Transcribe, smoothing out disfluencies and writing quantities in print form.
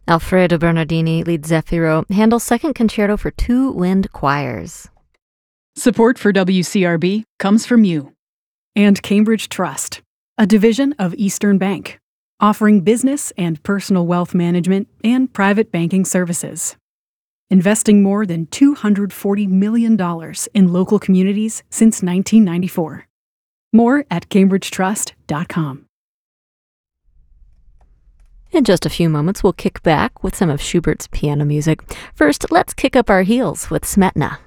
Alfredo Bernardini leads Zefiro, Handel's second concerto for two wind choirs. Support for WCRB comes from you. And Cambridge Trust, a division of Eastern Bank, offering business and personal wealth management and private banking services. Investing more than $240 million in local communities since 1994. More at cambridgetrust.com. In just a few moments, we'll kick back with some of Schubert's piano music. First, let's kick up our heels with Smetana.